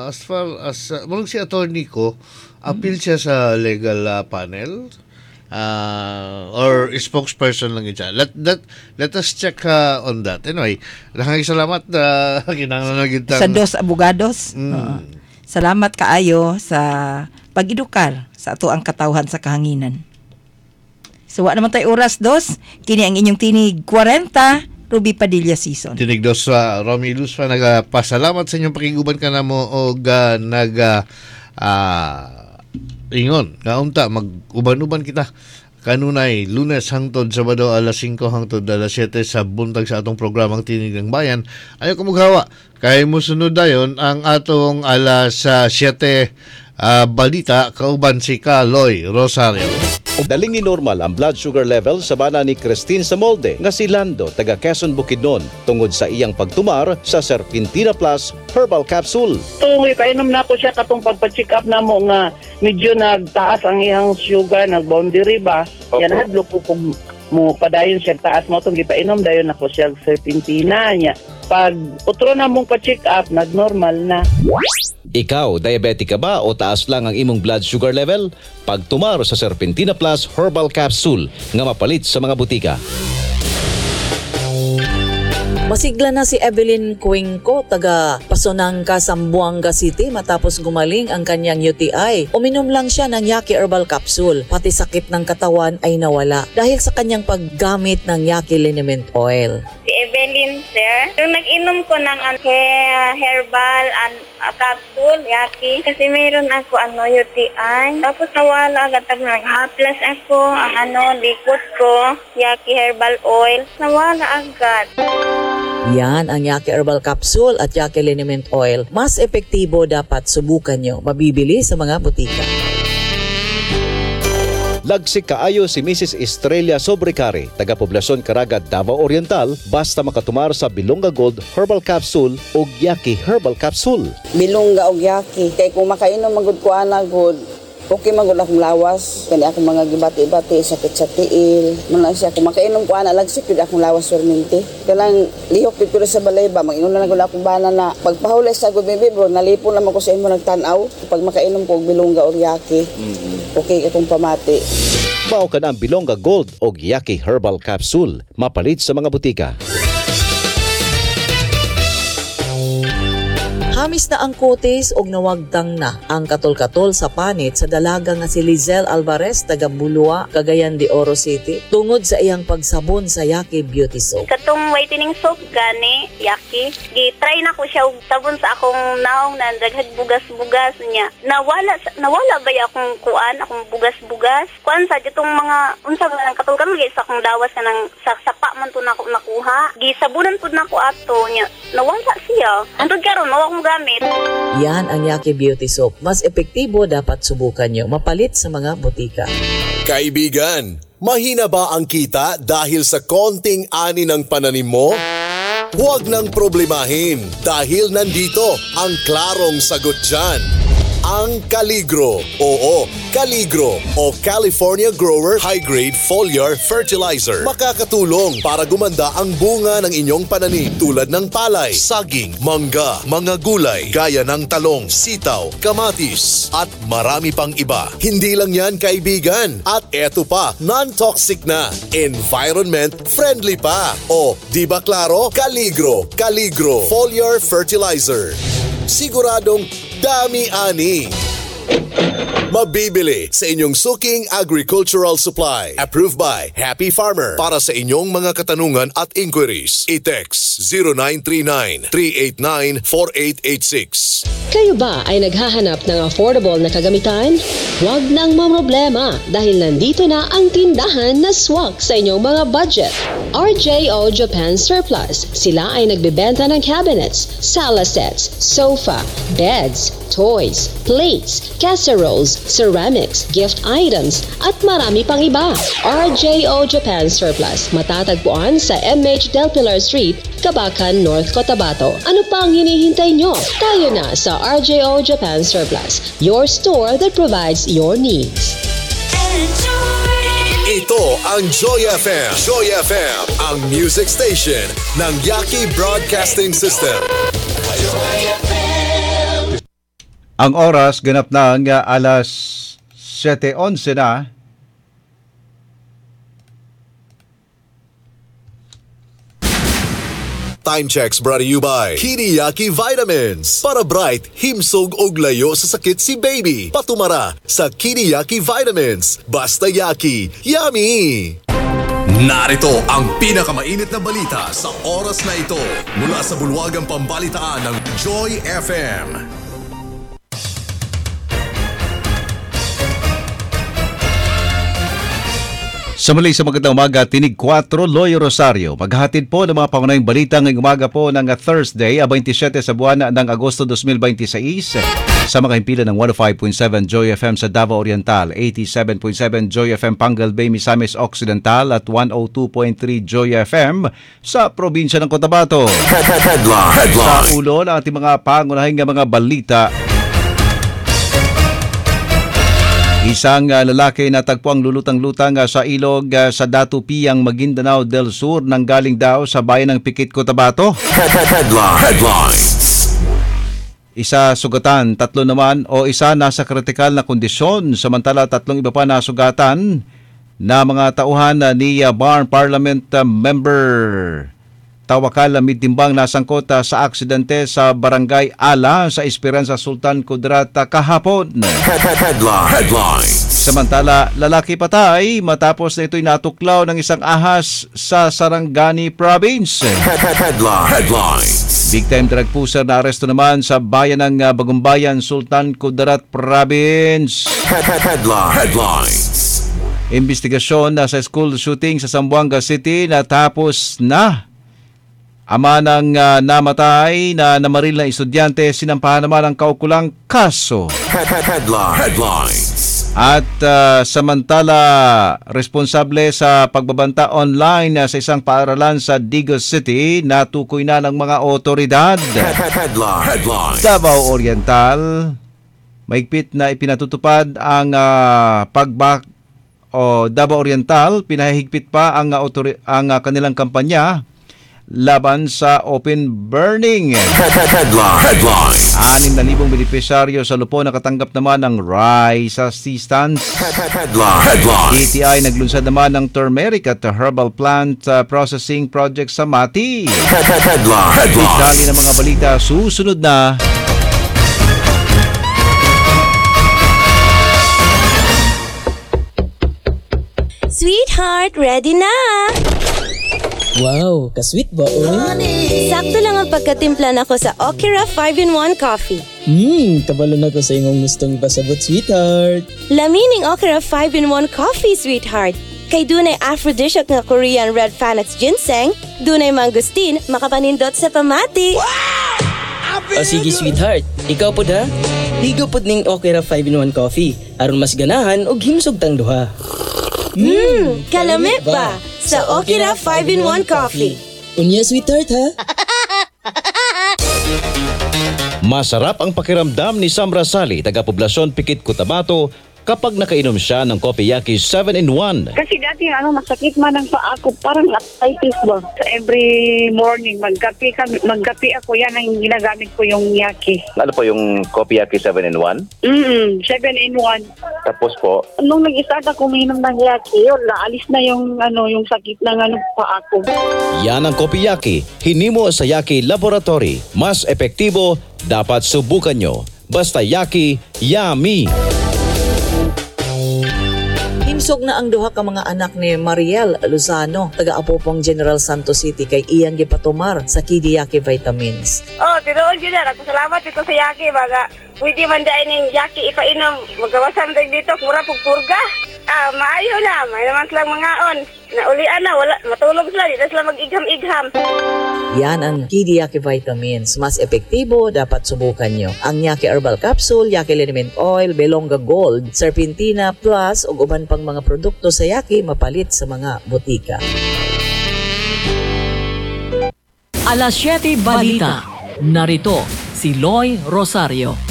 As far as, murag si attorney ko, appeal siya sa legal panel or spokesperson lang siya. Let us check on that. Anyway, salamat kinahanglan sa dos abogados. Salamat kaayo sa pag-edukar sa ato ang katawhan sa kahanginan. So, wa naman tayo oras, dos. Kini ang inyong tinig 40, Ruby Padilla Season. Tinig dos, Romy Luzfa, nagpasalamat sa inyong pakiguban ka na mo o ingon. Kaunta, mag-uban-uban kita. Kanunay, Lunes hangtod Sabado alas 5 hangtod alas 7 sa buntag sa atong programang Tinig ng Bayan. Ayaw ko maghawa. Kaya musunod dayon ang atong alas 7 balita kauban si Kaloy Rosario. Daling ni normal ang blood sugar level sa bana ni Christine Samolde nga si Lando taga Quezon Bukidnon tungod sa iyang pagtumar sa Serpentina Plus Herbal Capsule. Tungoy painom na ko siya katong pagpa-check up na mo nga medyo nagtaas ang iyang sugar, nag-boundary ba? Yan hadlo ko kung mo padayon siya taas mo itong gipainom dayon ako siya Serpentina niya. Pag utro na mong pa-check up, nag-normal na. Ikaw, diabetic ka ba o taas lang ang imong blood sugar level? Pagtumar sa Serpentina Plus Herbal Capsule nga mapalit sa mga butika. Masigla na si Evelyn Cuenco, taga Pasonangka, Zamboanga City matapos gumaling ang kanyang UTI. Uminom lang siya ng Yaki Herbal Capsule, pati sakit ng katawan ay nawala dahil sa kanyang paggamit ng Yaki Liniment Oil. Si Evelyn, sir, yung nag-inom ko ng herbal capsule, Yaki, kasi mayroon ako UTI. Tapos nawala agad, nag-haplas ako, ang likod ko, Yaki Herbal Oil, nawala agad. Yan ang Yaki Herbal Capsule at Yaki Liniment Oil. Mas epektibo, dapat subukan nyo. Mabibili sa mga butika. Lagsik kaayo si Mrs. Estrella Sobrecari, taga Poblacion Caraga, Davao Oriental, basta makatumar sa Bilonga Gold Herbal Capsule o Yaki Herbal Capsule. Bilonga o Yaki, kay kung makainom magud ko good, okay magud akong lawas, kani akong mga gibati-bati, sakit sa tiil. Muna siya, kung makainom ko lagsik yun akong lawas perminti. Kanang lihok dito sa balay ba, mag-inom na nagula akong bana na pagpahulay sa good baby bro, nalipon naman ko sa imo nagtanaw. Pag makainom ko Bilonga o Yaki, okay akong pamati. Mao ka na ang Bilonga Gold o Yaki Herbal Capsule, mapalit sa mga butika. Hamis na ang kutis og nawagtang na ang katol-katol sa panit sa dalaga nga si Lizelle Alvarez, taga Bulua, Cagayan de Oro City, tungod sa iyang pagsabon sa Yaki Beauty Soap. Katong whitening soap gani, Yaki, gi-try na ko siya og sabon sa akong naong na daghag bugas-bugas niya. Nawala ba akong akong bugas-bugas? Kuan sa ditong mga unsa ba nang katol-katol sa akong dawas kanang sa sapa man to nako nakuha. Gisabunan pud nako ato niya. Nawala siya. Antod karon mao akong gamit. Yan ang Yaki Beauty Soap. Mas epektibo, dapat subukan nyo. Mapalit sa mga butika. Kaibigan, mahina ba ang kita dahil sa konting ani ng pananim mo? Huwag nang problemahin dahil nandito ang klarong sagot dyan. Ang Caligro. Oo, Caligro o California Grower High Grade Foliar Fertilizer. Makakatulong para gumanda ang bunga ng inyong pananim tulad ng palay, saging, mangga, mga gulay, gaya ng talong, sitaw, kamatis, at marami pang iba. Hindi lang yan, kaibigan. At eto pa, non-toxic na, environment friendly pa. O, di ba klaro? Caligro Foliar Fertilizer. Siguradong dami-ani. Mabibili sa inyong suking agricultural supply. Approved by Happy Farmer. Para sa inyong mga katanungan at inquiries, i-text 0939-389-4886. Kayo ba ay naghahanap ng affordable na kagamitan? Huwag nang mamroblema dahil nandito na ang tindahan na swak sa inyong mga budget. RJO Japan Surplus. Sila ay nagbebenta ng cabinets, sala sets, sofa, beds, toys, plates, casseroles, ceramics, gift items, at marami pang iba. RJO Japan Surplus. Matatagpuan sa MH Del Pilar Street, Cabacan, North Cotabato. Ano pa ang hinihintay nyo? Tayo na sa RJO Japan Surplus, your store that provides your needs. Ito ang Joy FM. Joy FM, ang music station ng Yaki Broadcasting System. Ang oras ganap ng alas 7:11 na. Time checks brought to you by Kiniyaki Vitamins. Para bright, himsog og layo sa sakit si baby. Patumara sa Kiniyaki Vitamins. Basta yaki, yummy! Narito ang pinakamainit na balita sa oras na ito mula sa bulwagang pambalitaan ng Joy FM. Sa muli sa magandang umaga, Tinig 4, Loy Rosario. Maghahatid po ng mga pangunahing balita ngayong umaga po ng Thursday, 27 sa buwan ng Agosto 2026. Sa mga himpilan ng 105.7 Joy FM sa Davao Oriental, 87.7 Joy FM Pangal Bay, Misamis Occidental at 102.3 Joy FM sa probinsya ng Cotabato. Headline. Sa ulo ng ating mga pangunahing mga balita, isang lalaki na tagpuang lulutang-lutang sa ilog sa Datupiang, Maguindanao del Sur nang galing daw sa bayan ng Pikit, Cotabato. Headlines. Isa sugatan, 3 naman o isa nasa kritikal na kondisyon, samantala 3 iba pa na sugatan na mga tauhan ni Barn Parliament member Tawakal Midtimbang nasangkot sa aksidente sa Barangay Ala sa Esperanza Sultan Kudarat kahapon. Headlines. Samantala, lalaki patay matapos na ito'y natuklaw ng isang ahas sa Sarangani Province. Headlines. Big time drug pusher na aresto naman sa bayan ng Bagumbayan, Sultan Kudarat Province. Headlines. Investigasyon sa school shooting sa Zamboanga City natapos na. Ama ng namatay na namaril na estudyante, sinampahan naman ang kaukulang kaso. Headlines. At samantala, responsable sa pagbabanta online sa isang paaralan sa Digos City, natukoy na ng mga otoridad. Headlines. Davao Oriental, maigpit na ipinatutupad ang Davao Oriental, pinahigpit pa ang kanilang kampanya laban sa open burning. Headlines. 6,000 benepisyaryo sa Lupo nakatanggap naman ng rice assistance. Headlines. DTI naglunsad naman ng turmeric at herbal plant processing project sa Mati. Headlines. Itali ng mga balita susunod na. Sweetheart, ready na! Wow, ka-sweet ba, oy? Sakto lang ang pagkatimpla nako sa Okra 5-in-1 Coffee. Kabalo na ko sa imong gustong ipasabot, sweetheart. Lamining Okra 5-in-1 Coffee, sweetheart. Kay dunay aphrodisiac nga Korean Red Phoenix Ginseng, dunay mangustin, makapanindot sa pamati. O sige, sweetheart. Ikaw po da? Ligo po ning Okra 5-in-1 Coffee. Aron mas ganahan o himsog tang duha. Kalamit ba? Sa Okra 5-in-1 Coffee. Unya, sweetheart, ha? Masarap ang pakiramdam ni Sam Rasali, taga-poblasyon Pikit, Cotabato, kapag nakainom siya ng Kopiyaki 7-in-1. Kasi dati masakit man ang paa ko, parang arthritis ba. So every morning magkape ako, yan ang ginagamit ko yung yaki. Ano po yung Kopiyaki 7-in-1? 7-in-1. Tapos po? Nung nag-start ako uminom ng yaki, yun, naalis na yung sakit ng paa ko. Yan ang Kopiyaki, hinimo sa Yaki Laboratory. Mas epektibo, dapat subukan nyo. Basta Yaki, yummy! Himsog na ang duha ka mga anak ni Mariel Luzano, taga-Apopong General Santos City, kay iyang gipatumar sa Kiniyaki Vitamins. Tinuod yun na. Salamat dito sa Yaki. Pwede man dahil ng Yaki ipainom. Magawasan tayo dito. Mura pagpurga. Maayo na. May naman silang mga on. Naulian na. Wala. Matulog sila. Dito sila mag-igham-igham. Yan ang Kiniyaki Vitamins. Mas epektibo, dapat subukan nyo. Ang Yaki Herbal Capsule, Yaki Liniment Oil, Belonga Gold, Serpentina Plus, ug uban pang mga produkto sa Yaki mapalit sa mga butika. Alas 7 Balita. Narito si Loy Rosario.